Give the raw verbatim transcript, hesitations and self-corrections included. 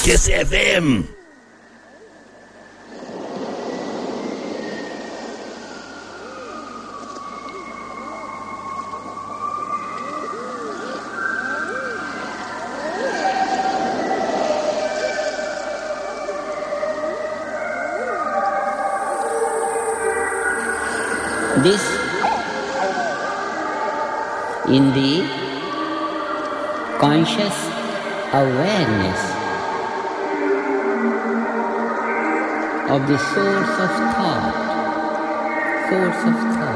Kiss F M. This, in the conscious awareness of the source of thought, source of thought.